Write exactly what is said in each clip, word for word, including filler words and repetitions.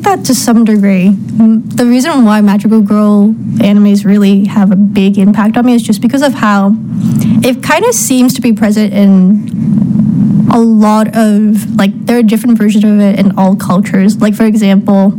think that to some degree, m- the reason why magical girl animes really have a big impact on me is just because of how it kind of seems to be present in a lot of, like, there are different versions of it in all cultures. Like, for example,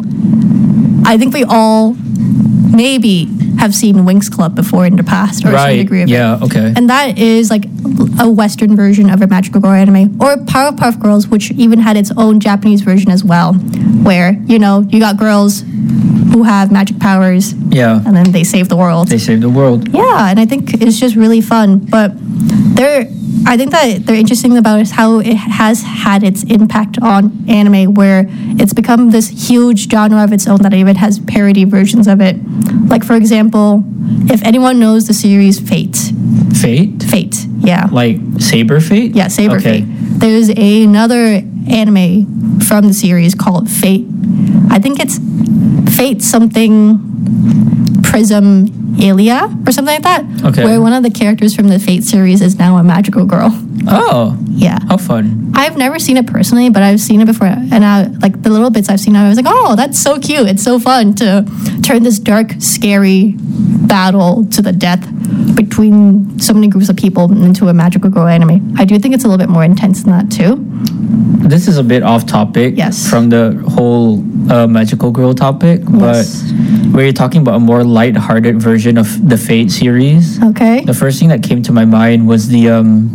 I think we all maybe have seen Winx Club before in the past, or Right. some degree of Yeah. it. Okay. And that is like a Western version of a magical girl anime. Or Powerpuff Girls, which even had its own Japanese version as well, where, you know, you got girls who have magic powers Yeah. and then they save the world. They saved the world. Yeah, and I think it's just really fun. But there, I think that the interesting about it is how it has had its impact on anime, where it's become this huge genre of its own that even has parody versions of it. Like, for example, if anyone knows the series Fate, Fate? Fate, yeah, Like Saber Fate? yeah, Saber Okay. Fate. There's another anime from the series called Fate. I think it's Fate something Prism Ilia or something like that. Okay. Where one of the characters from the Fate series is now a magical girl. Oh, Yeah. how fun. I've never seen it personally, but I've seen it before. And I, like the little bits I've seen, I was like, oh, that's so cute. It's so fun to turn this dark, scary battle to the death between so many groups of people into a magical girl anime. I do think it's a little bit more intense than that too. This is a bit off topic Yes. from the whole uh, magical girl topic, Yes. but we're talking about a more light-hearted version of the Fate series. Okay. The first thing that came to my mind was the um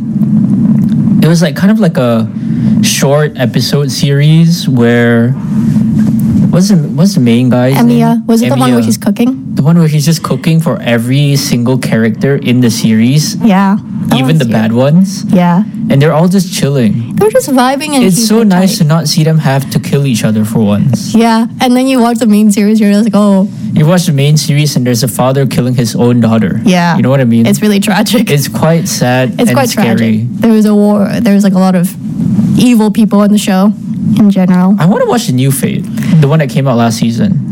it was like kind of like a short episode series where what's the, what's the main guy's Emiya. name? Was it the one where Emiya. he's cooking? The one where he's just cooking for every single character in the series, Yeah. That even one's the cute. bad ones, Yeah. and they're all just chilling. They're just vibing and It's so keeping nice to tight. not see them have to kill each other for once. Yeah. And then you watch the main series, you're like, oh, You watch the main series and there's a father killing his own daughter. yeah. You know what I mean? It's really tragic. It's quite sad It's and quite scary. tragic. There was a war. There was like a lot of evil people in the show in general. I want to watch the new Fate, the one that came out last season.